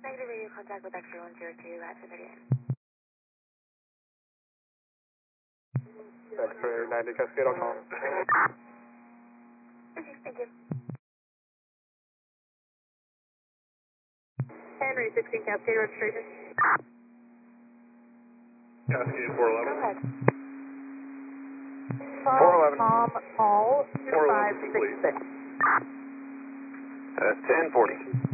Negative radio contact with X-ray 102 at 10:30 a.m. X-ray 90 Cascade, I'll call. Okay, thank you. Henry 16 Cascade registration. Cascade 411. Go ahead. 411. Tom Hall 411, complete. 2566. 1040.